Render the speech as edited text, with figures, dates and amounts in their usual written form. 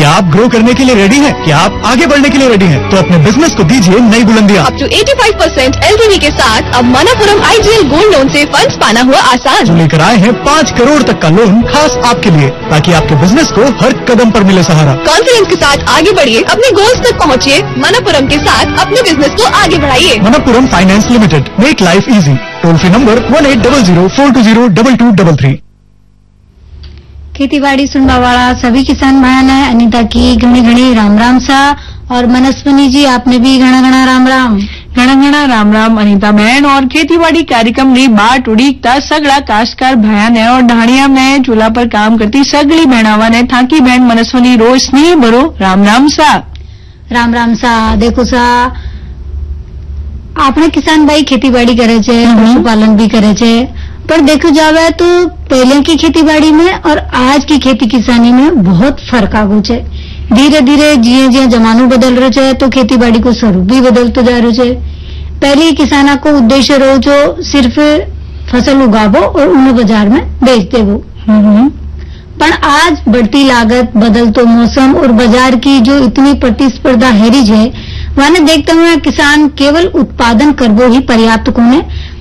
क्या आप ग्रो करने के लिए रेडी हैं? क्या आप आगे बढ़ने के लिए रेडी हैं? तो अपने बिजनेस को दीजिए नई बुलंदियां। अप टू 85% LTV के साथ अब मनपुरम IGL गोल्ड लोन से फंड्स पाना हुआ आसान। जो लेकर आए हैं 5 करोड़ तक का लोन खास आपके लिए, ताकि आपके बिजनेस को हर कदम पर मिले सहारा। कॉन्फिडेंस के साथ आगे बढ़िए, अपने गोल्स तक पहुँचिए। मनपुरम के साथ अपने बिजनेस को आगे बढ़ाइए। Manappuram finance limited, make life easy. Toll free number 1800-420-2233। खेतीबाड़ी सुनवा वाला सभी किसान भाइयों ने अनिता की घणी घणी राम राम सा, और मनस्विनी जी आपने भी घना घना राम राम। घना घना राम राम अनिता बहन। और खेतीबाड़ी कार्यक्रम नी बाट उड़ीकता सगड़ा काश्तकार भाया ने और ढाणिया में चूल्हा पर काम करती सगड़ी बहनावा ने थाकी बहन मनस्विनी रोज स्नेह भरो राम राम सा। राम राम सा। देखो सा, આપણે કિસાન ભાઈ ખેતીવાડી કરે છે, પશુપાલન भी करे છે, पर देखो जावे तो पहले की खेतीबाड़ी में और आज की खेती किसानी में बहुत फर्क आ गयो है। धीरे धीरे जिये जिये जमानो बदल रहो है तो खेतीबाड़ी को स्वरूप भी बदलतो जा रहो है। पहले किसाना को उद्देश्य रहो जो सिर्फ फसल उगावो और उन्हें बाजार में बेच देवो, पर आज बढ़ती लागत, बदलतो मौसम और बाजार की जो इतनी प्रतिस्पर्धा हैरिज है, वहां देखते हुए किसान केवल उत्पादन करवो ही पर्याप्त कोने,